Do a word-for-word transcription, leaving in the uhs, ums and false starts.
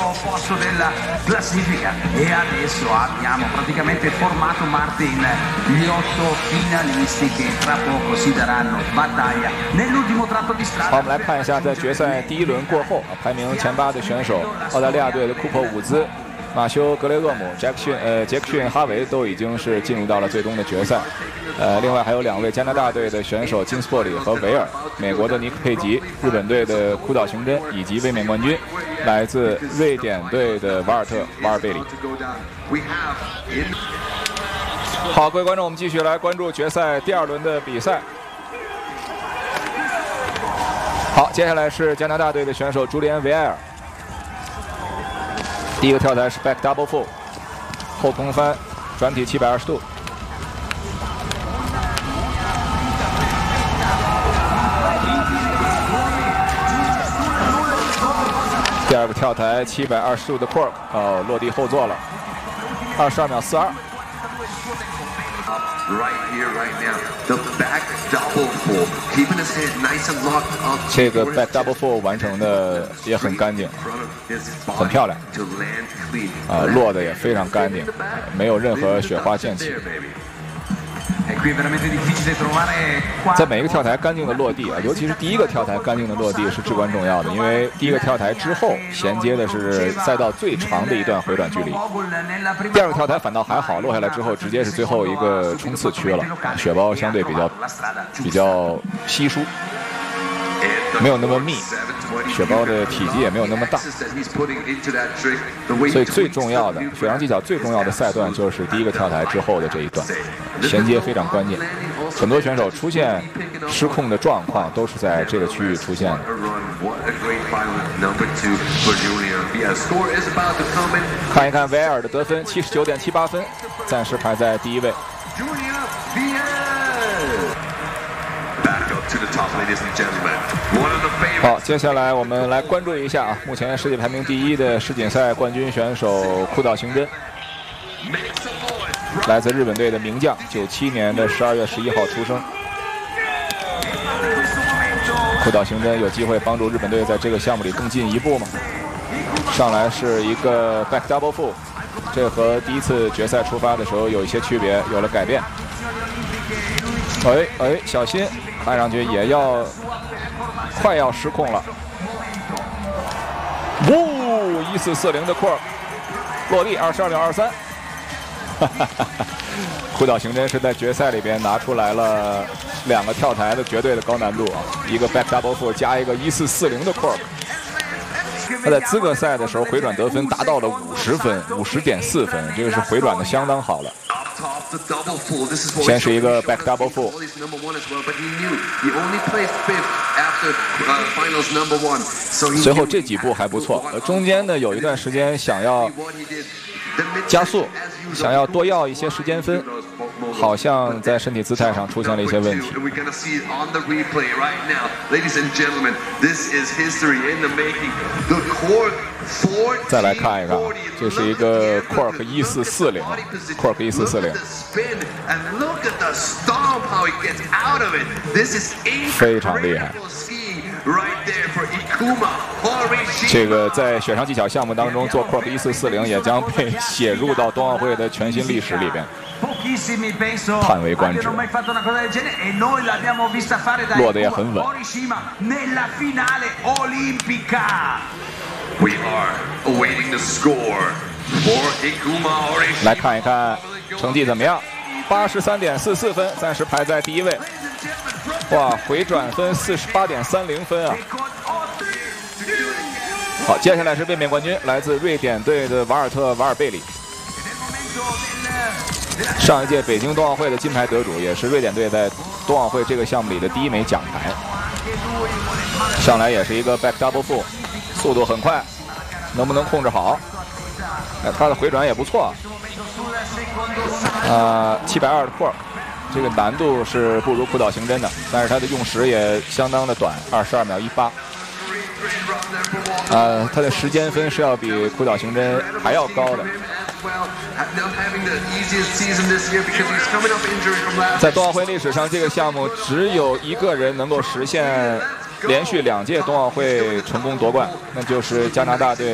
posto della classifica e adesso abbiamo praticamente formato Martin gli otto finalisti che tra poco si daranno battaglia nell'ultimo tratto di strada。 好，我们来看一下，在决赛第一轮过后，排名前八的选手，澳大利亚队的库珀伍兹、马修格雷厄姆、杰克逊呃杰克逊哈维都已经是进入到了最终的决赛。呃，另外还有两位加拿大队的选手金斯珀里和维尔，美国的尼克佩吉，日本队的枯岛雄真，以及卫冕冠军来自瑞典队的瓦尔特瓦尔贝里。好，各位观众，我们继续来关注决赛第二轮的比赛。好，接下来是加拿大队的选手朱利安·维埃尔。第一个跳台是 back double full， 后空翻，转体七百二十度。第二个跳台七百二十度的 cork， 哦，落地后座了，二十二秒四二。这个 back double full 完成的也很干净，很漂亮，啊，落的也非常干净，没有任何雪花溅起。在每一个跳台干净的落地啊，尤其是第一个跳台干净的落地是至关重要的，因为第一个跳台之后衔接的是赛道最长的一段回转距离。第二个跳台反倒还好，落下来之后直接是最后一个冲刺区了，雪包相对比较比较稀疏，没有那么密，雪包的体积也没有那么大，所以最重要的雪上技巧最重要的赛段就是第一个跳台之后的这一段，衔接非常关键。很多选手出现失控的状况都是在这个区域出现的。看一看维埃尔的得分，七十九点七八分，暂时排在第一位。好，接下来我们来关注一下啊，目前世界排名第一的世锦赛冠军选手枯岛雄真，来自日本队的名将，九七年的十二月十一号出生。枯岛雄真有机会帮助日本队在这个项目里更进一步吗？上来是一个 back double full， 这和第一次决赛出发的时候有一些区别，有了改变。哎哎，小心！看上去也要快要失控了。呜，一四四零的 cork 落地二十二秒二三。枯岛雄真是在决赛里边拿出来了两个跳台的绝对的高难度啊，一个 back double full 加一个一四四零的 cork。他在资格赛的时候回转得分达到了五十分，五十点四分，这个是回转的相当好了。先是一个 back double full， 随后这几步还不错，中间呢有一段时间想要加速，想要多要一些时间分，好像在身体姿态上出现了一些问题。再来看一看，这是一个 cork 一四四零 ，cork 一四四零，非常厉害。这个在雪上技巧项目当中做 cork 一四四零也将被写入到冬奥会的全新历史里边，叹为观止。落得也很稳。来看一看成绩怎么样，八十三点四四分，暂时排在第一位。哇，回转分四十八点三零分啊！好，接下来是卫冕冠军，来自瑞典队的瓦尔特瓦尔贝里。上一届北京冬奥会的金牌得主，也是瑞典队在冬奥会这个项目里的第一枚奖牌。上来也是一个 back double full， 速度很快，能不能控制好？哎，他的回转也不错。啊，七百二的 cork， 这个难度是不如枯岛雄真的，但是他的用时也相当的短，二十二秒一八。呃，他的时间分是要比枯岛雄真还要高的。在冬奥会历史上，这个项目只有一个人能够实现连续两届冬奥会成功夺冠，那就是加拿大队